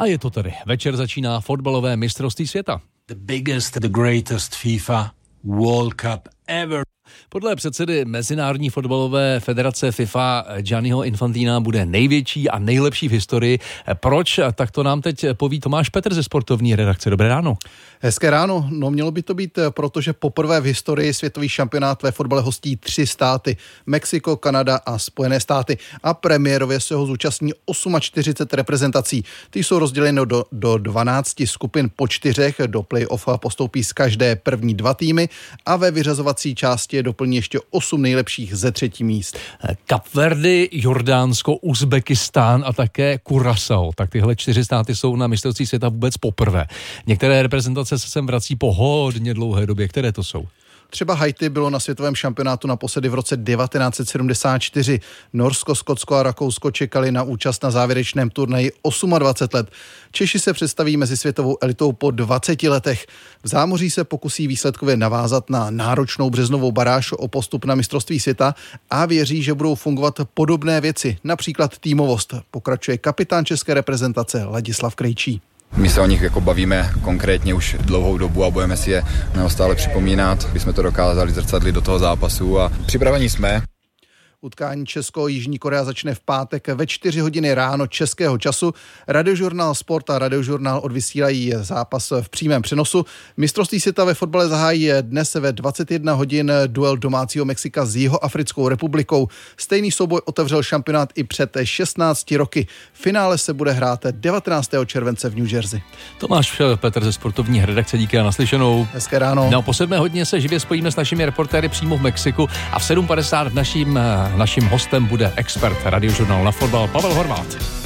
A je to tedy. Večer začíná fotbalové mistrovství světa. The biggest, the greatest FIFA World Cup ever. Podle předsedy Mezinárodní fotbalové federace FIFA Gianniho Infantina bude největší a nejlepší v historii. Proč? Tak to nám teď poví Tomáš Petr ze sportovní redakce. Dobré ráno. Hezké ráno. No mělo by to být, protože poprvé v historii světový šampionát ve fotbale hostí 3 státy. Mexiko, Kanada a Spojené státy. A premiérově se ho zúčastní 48 reprezentací. Ty jsou rozděleny do 12 skupin po 4. Do play-off postoupí z každé první 2 týmy a ve vyřazovací části doplní ještě 8 nejlepších ze 3. míst. Kapverdy, Jordánsko, Uzbekistán a také Curaçao. Tak tyhle 4 státy jsou na mistrovství světa vůbec poprvé. Některé reprezentace se sem vrací po hodně dlouhé době. Které to jsou? Třeba Haiti bylo na světovém šampionátu naposledy v roce 1974. Norsko, Skotsko a Rakousko čekali na účast na závěrečném turnaji 28 let. Češi se představí mezi světovou elitou po 20 letech. V zámoří se pokusí výsledkově navázat na náročnou březnovou baráž o postup na mistrovství světa a věří, že budou fungovat podobné věci, například týmovost, pokračuje kapitán české reprezentace Ladislav Krejčí. My se o nich bavíme konkrétně už dlouhou dobu a budeme si je neustále připomínat, aby jsme to dokázali zrcadlit do toho zápasu a připraveni jsme. Utkání Česko-Jižní Korea začne v pátek ve 4 hodiny ráno českého času. Radiožurnál Sport a Radiožurnál odvysílají zápas v přímém přenosu. Mistrovství světa ve fotbale zahájí dnes ve 21 hodin duel domácího Mexika s Jihoafrickou republikou. Stejný souboj otevřel šampionát i před 16 roky. Finále se bude hrát 19. července v New Jersey. Tomáš Petr ze sportovní redakce, díky a naslyšenou. Hezké ráno. No, po 7 hodině se živě spojíme s našimi reportéry přímo v Mexiku a v 7:50 naším hostem bude expert Radiožurnálu na fotbal Pavel Horváth.